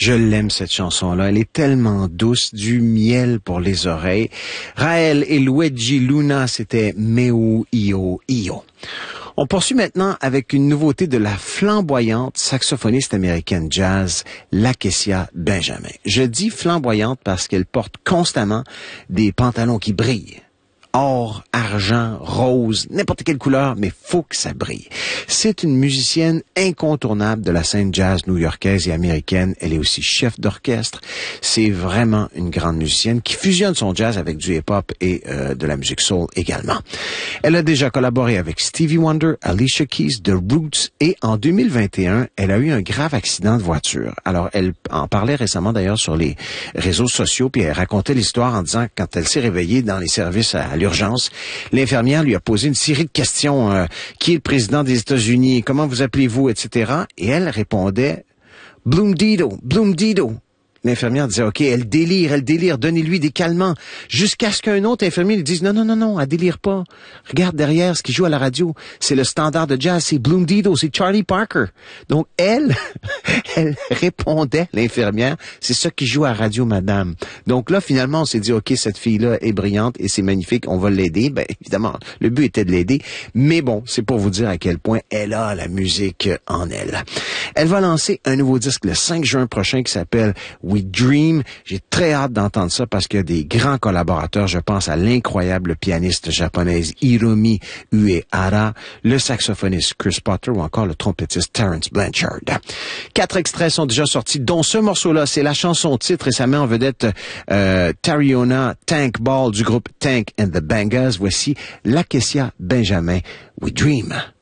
Je l'aime, cette chanson-là. Elle est tellement douce, du miel pour les oreilles. Raël et Luigi Luna, c'était Meu Io Io. On poursuit maintenant avec une nouveauté de la flamboyante saxophoniste américaine jazz, Lakecia Benjamin. Je dis flamboyante parce qu'elle porte constamment des pantalons qui brillent. Or, argent, rose, n'importe quelle couleur, mais faut que ça brille. C'est une musicienne incontournable de la scène jazz new-yorkaise et américaine. Elle est aussi chef d'orchestre. C'est vraiment une grande musicienne qui fusionne son jazz avec du hip-hop et de la musique soul également. Elle a déjà collaboré avec Stevie Wonder, Alicia Keys, The Roots et en 2021, elle a eu un grave accident de voiture. Alors, elle en parlait récemment d'ailleurs sur les réseaux sociaux puis elle racontait l'histoire en disant que quand elle s'est réveillée dans les services à l'urgence, l'infirmière lui a posé une série de questions. Qui est le président des États-Unis? Comment vous appelez-vous? Etc. Et elle répondait Bloom Dido, Bloom Dido. L'infirmière disait, OK, elle délire, donnez-lui des calmants. Jusqu'à ce qu'un autre infirmier lui dise, non, elle délire pas. Regarde derrière ce qui joue à la radio. C'est le standard de jazz, c'est Bloom Dido, c'est Charlie Parker. Donc, elle répondait, l'infirmière, c'est ça qui joue à la radio, madame. Donc là, finalement, on s'est dit, OK, cette fille-là est brillante et c'est magnifique, on va l'aider. Ben, évidemment, le but était de l'aider. Mais bon, c'est pour vous dire à quel point elle a la musique en elle. Elle va lancer un nouveau disque le 5 juin prochain qui s'appelle We Dream. J'ai très hâte d'entendre ça parce qu'il y a des grands collaborateurs. Je pense à l'incroyable pianiste japonaise Hiromi Uehara, le saxophoniste Chris Potter ou encore le trompettiste Terence Blanchard. 4 extraits sont déjà sortis, dont ce morceau-là. C'est la chanson titre et ça met en vedette Tariona Tank Ball du groupe Tank and the Bangas. Voici Lakecia Benjamin, We Dream.